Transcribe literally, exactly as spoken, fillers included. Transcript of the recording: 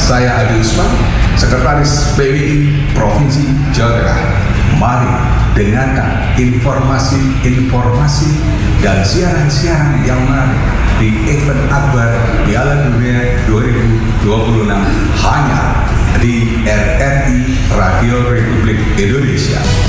Saya Adi Usman, Sekretaris P W I Provinsi Jawa Tengah. Mari dengarkan informasi-informasi dan siaran-siaran yang menarik di event akbar Piala Dunia dua ribu dua puluh enam hanya di R R I Radio Republik Indonesia.